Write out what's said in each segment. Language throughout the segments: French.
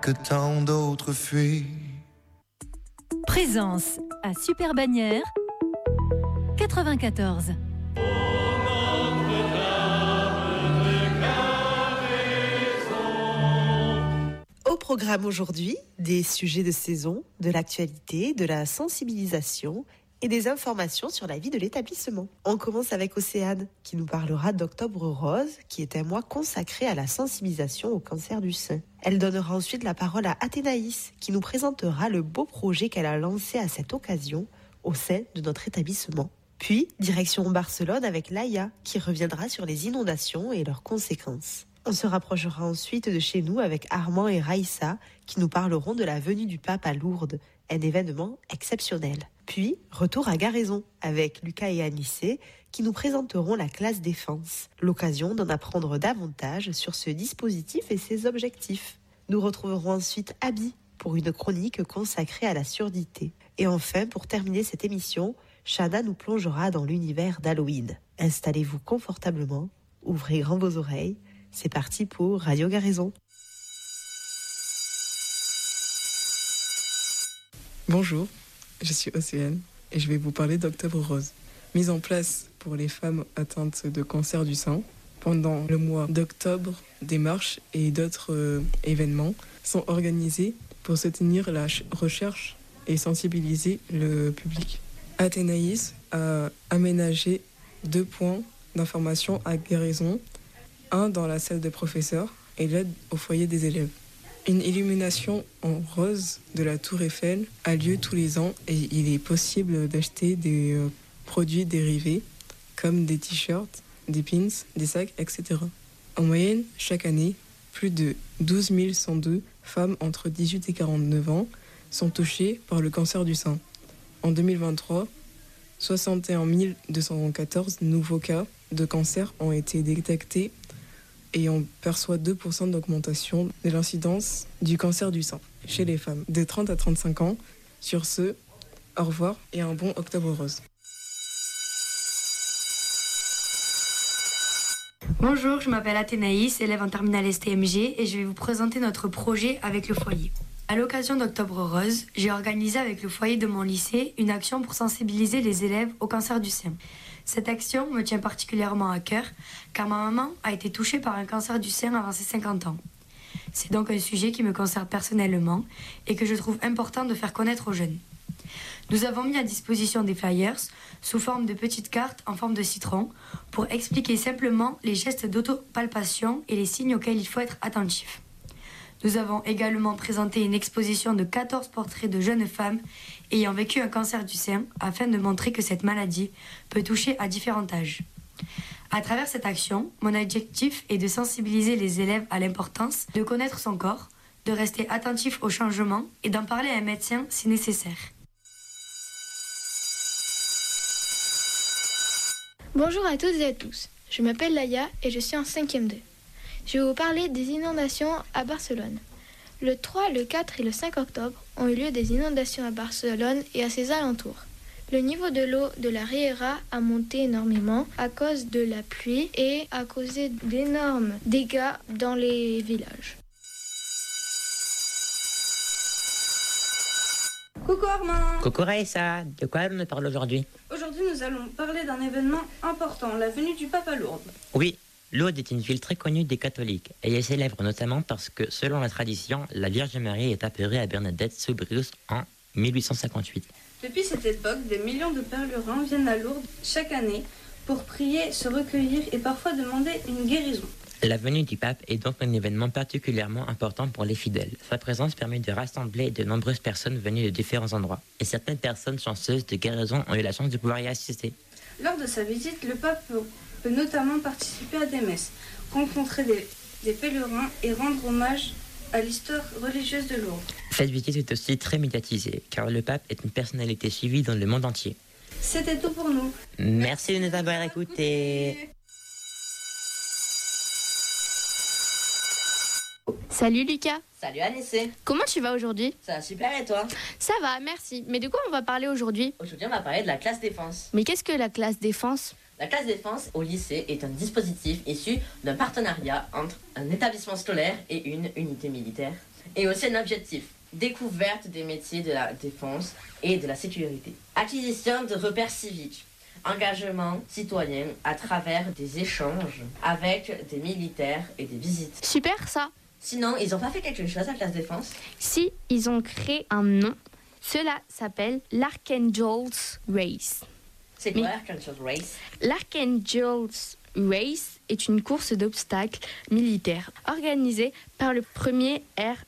que tant d'autres fuient. Présence à Super Bagnères 94. Au programme aujourd'hui, des sujets de saison, de l'actualité, de la sensibilisation et des informations sur la vie de l'établissement. On commence avec Océane, qui nous parlera d'Octobre Rose, qui est un mois consacré à la sensibilisation au cancer du sein. Elle donnera ensuite la parole à Athénaïs, qui nous présentera le beau projet qu'elle a lancé à cette occasion au sein de notre établissement. Puis, direction Barcelone avec Laïa, qui reviendra sur les inondations et leurs conséquences. On se rapprochera ensuite de chez nous avec Armand et Raïssa, qui nous parleront de la venue du pape à Lourdes, un événement exceptionnel. Puis, retour à Garaison avec Lucas et Anissé, qui nous présenteront la classe défense, l'occasion d'en apprendre davantage sur ce dispositif et ses objectifs. Nous retrouverons ensuite Abby pour une chronique consacrée à la surdité. Et enfin, pour terminer cette émission, Shana nous plongera dans l'univers d'Halloween. Installez-vous confortablement, ouvrez grand vos oreilles. C'est parti pour Radio Garaison. Bonjour, je suis Océane et je vais vous parler d'Octobre Rose. Mise en place pour les femmes atteintes de cancer du sein. Pendant le mois d'octobre, des marches et d'autres événements sont organisés pour soutenir la recherche et sensibiliser le public. Athénaïs a aménagé 2 points d'information à Garaison, un dans la salle des professeurs et l'autre au foyer des élèves. Une illumination en rose de la Tour Eiffel a lieu tous les ans et il est possible d'acheter des produits dérivés comme des t-shirts, des pins, des sacs, etc. En moyenne, chaque année, plus de 12 102 femmes entre 18 et 49 ans sont touchées par le cancer du sein. En 2023, 61 214 nouveaux cas de cancer ont été détectés et on perçoit 2% d'augmentation de l'incidence du cancer du sein chez les femmes de 30 à 35 ans. Sur ce, au revoir et un bon Octobre Rose. Bonjour, je m'appelle Athénaïs, élève en terminale STMG et je vais vous présenter notre projet avec le foyer. À l'occasion d'Octobre Rose, j'ai organisé avec le foyer de mon lycée une action pour sensibiliser les élèves au cancer du sein. Cette action me tient particulièrement à cœur car ma maman a été touchée par un cancer du sein avant ses 50 ans. C'est donc un sujet qui me concerne personnellement et que je trouve important de faire connaître aux jeunes. Nous avons mis à disposition des flyers sous forme de petites cartes en forme de citron pour expliquer simplement les gestes d'autopalpation et les signes auxquels il faut être attentif. Nous avons également présenté une exposition de 14 portraits de jeunes femmes ayant vécu un cancer du sein afin de montrer que cette maladie peut toucher à différents âges. À travers cette action, mon objectif est de sensibiliser les élèves à l'importance de connaître son corps, de rester attentif aux changements et d'en parler à un médecin si nécessaire. Bonjour à toutes et à tous, je m'appelle Laïa et je suis en 5e 2. Je vais vous parler des inondations à Barcelone. Le 3, le 4 et le 5 octobre ont eu lieu des inondations à Barcelone et à ses alentours. Le niveau de l'eau de la Riera a monté énormément à cause de la pluie et a causé d'énormes dégâts dans les villages. Coucou Armand. Coucou Raïssa, de quoi on nous parle aujourd'hui? Aujourd'hui nous allons parler d'un événement important, la venue du pape à Lourdes. Oui, Lourdes est une ville très connue des catholiques et elle est célèbre notamment parce que, selon la tradition, la Vierge Marie est apparue à Bernadette sous Bruce en 1858. Depuis cette époque, des millions de pèlerins viennent à Lourdes chaque année pour prier, se recueillir et parfois demander une guérison. La venue du pape est donc un événement particulièrement important pour les fidèles. Sa présence permet de rassembler de nombreuses personnes venues de différents endroits. Et certaines personnes chanceuses de guérison ont eu la chance de pouvoir y assister. Lors de sa visite, le pape peut notamment participer à des messes, rencontrer des pèlerins et rendre hommage à l'histoire religieuse de Lourdes. Cette visite est aussi très médiatisée, car le pape est une personnalité suivie dans le monde entier. C'était tout pour nous. Merci de nous avoir écoutés. Salut Lucas. Salut Anissé. Comment tu vas aujourd'hui? Ça va super et toi? Ça va, merci. Mais de quoi on va parler aujourd'hui? Aujourd'hui on va parler de la classe défense. Mais qu'est-ce que la classe défense? La classe défense au lycée est un dispositif issu d'un partenariat entre un établissement scolaire et une unité militaire, et aussi un objectif, découverte des métiers de la défense et de la sécurité, acquisition de repères civiques, engagement citoyen à travers des échanges avec des militaires et des visites. Super ça. Sinon, ils n'ont pas fait quelque chose à la classe défense? Si, ils ont créé un nom. Cela s'appelle l'Archangel's Race. C'est quoi l'Archangel's Race? L'Archangel's Race est une course d'obstacles militaire organisée par le premier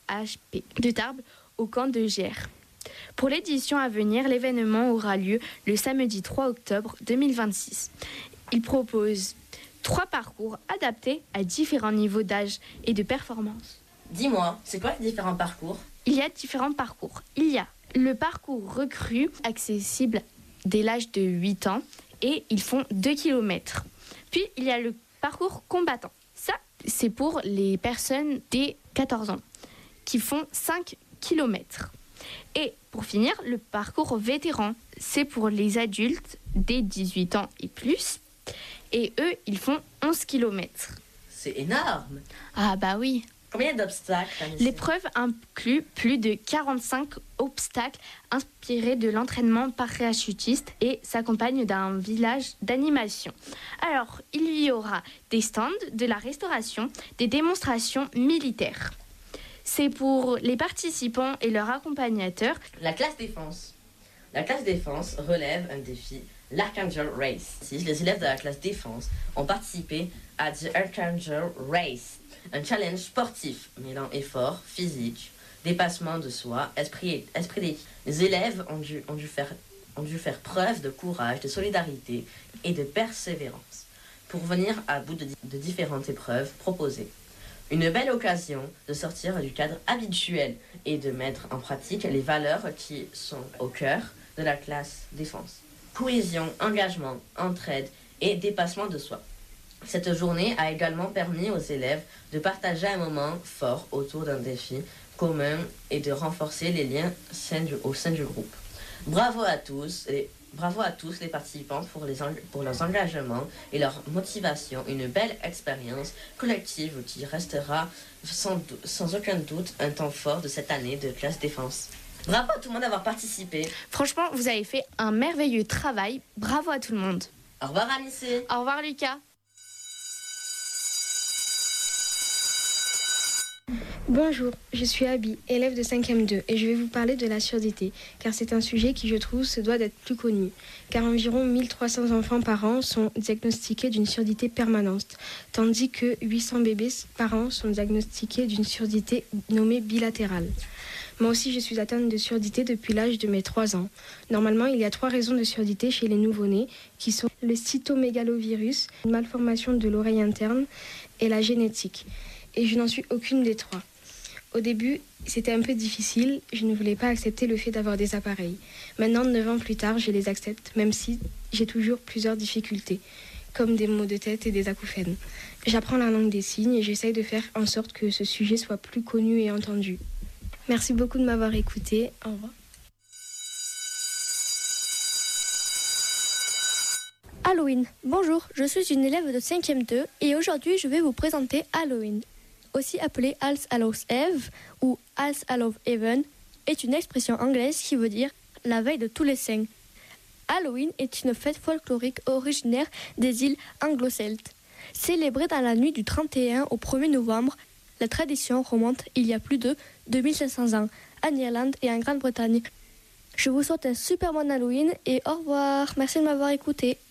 RHP de Tarbes au camp de Gers. Pour l'édition à venir, l'événement aura lieu le samedi 3 octobre 2026. Il propose 3 parcours adaptés à différents niveaux d'âge et de performance. Dis-moi, c'est quoi les différents parcours? Il y a différents parcours. Il y a le parcours recrue, accessible dès l'âge de 8 ans, et ils font 2 km. Puis, il y a le parcours combattant. Ça, c'est pour les personnes dès 14 ans, qui font 5 km. Et pour finir, le parcours vétéran, c'est pour les adultes dès 18 ans et plus. Et eux, ils font 11 km. C'est énorme! Ah bah oui! Combien d'obstacles? L'épreuve inclut plus de 45 obstacles inspirés de l'entraînement parachutiste et s'accompagne d'un village d'animation. Alors, il y aura des stands, de la restauration, des démonstrations militaires. C'est pour les participants et leurs accompagnateurs. La classe défense. La classe défense relève un défi, l'Archangel Race. Les élèves de la classe défense ont participé à The Archangel Race, un challenge sportif mêlant effort physique, dépassement de soi, esprit d'équipe. Les élèves ont dû faire preuve de courage, de solidarité et de persévérance pour venir à bout de différentes épreuves proposées. Une belle occasion de sortir du cadre habituel et de mettre en pratique les valeurs qui sont au cœur de la classe défense. Cohésion, engagement, entraide et dépassement de soi. Cette journée a également permis aux élèves de partager un moment fort autour d'un défi commun et de renforcer les liens au sein du groupe. Bravo à tous les participants pour leurs engagements et leur motivation. Une belle expérience collective qui restera sans aucun doute un temps fort de cette année de classe défense. Bravo à tout le monde d'avoir participé. Franchement, vous avez fait un merveilleux travail. Bravo à tout le monde. Au revoir Alice. Au revoir Lucas. Bonjour, je suis Abby, élève de 5e 2 et je vais vous parler de la surdité, car c'est un sujet qui, je trouve, se doit d'être plus connu. Car environ 1300 enfants par an sont diagnostiqués d'une surdité permanente, tandis que 800 bébés par an sont diagnostiqués d'une surdité nommée bilatérale. Moi aussi, je suis atteinte de surdité depuis l'âge de mes 3 ans. Normalement, il y a 3 raisons de surdité chez les nouveau-nés, qui sont le cytomégalovirus, une malformation de l'oreille interne et la génétique. Et je n'en suis aucune des 3. Au début, c'était un peu difficile, je ne voulais pas accepter le fait d'avoir des appareils. Maintenant, 9 ans plus tard, je les accepte, même si j'ai toujours plusieurs difficultés, comme des maux de tête et des acouphènes. J'apprends la langue des signes et j'essaye de faire en sorte que ce sujet soit plus connu et entendu. Merci beaucoup de m'avoir écouté. Au revoir. Halloween. Bonjour, je suis une élève de 5e 2 et aujourd'hui je vais vous présenter Halloween. Aussi appelé All Hallows Eve ou All Hallows Even, est une expression anglaise qui veut dire la veille de tous les saints. Halloween est une fête folklorique originaire des îles anglo-celtes. Célébrée dans la nuit du 31 au 1er novembre, la tradition remonte il y a plus de 2500 ans en Irlande et en Grande-Bretagne. Je vous souhaite un super bon Halloween et au revoir. Merci de m'avoir écouté.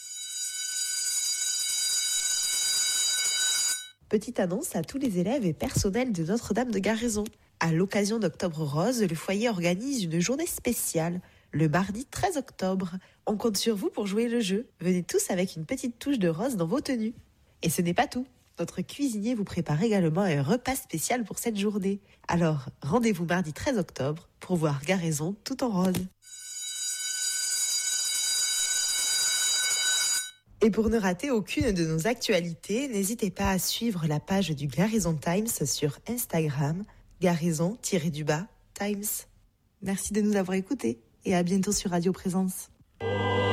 Petite annonce à tous les élèves et personnels de Notre-Dame de Garaison. À l'occasion d'Octobre Rose, le foyer organise une journée spéciale, le mardi 13 octobre. On compte sur vous pour jouer le jeu. Venez tous avec une petite touche de rose dans vos tenues. Et ce n'est pas tout. Notre cuisinier vous prépare également un repas spécial pour cette journée. Alors, rendez-vous mardi 13 octobre pour voir Garaison tout en rose. Et pour ne rater aucune de nos actualités, n'hésitez pas à suivre la page du Garaison Times sur Instagram, Garaison-Times. Merci de nous avoir écoutés et à bientôt sur Radio Présence.